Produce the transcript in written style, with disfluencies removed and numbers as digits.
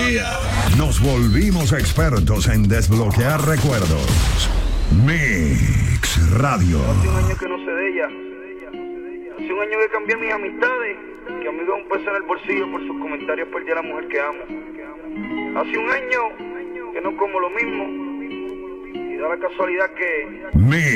día. Nos volvimos expertos en desbloquear recuerdos. Mix Radio. Hace un año que no sé de ella. Hace un año que cambié mis amistades. Que amigo un peso en el bolsillo por sus comentarios perdí a la mujer que amo. Hace un año que no como lo mismo. Y da la casualidad que... Mix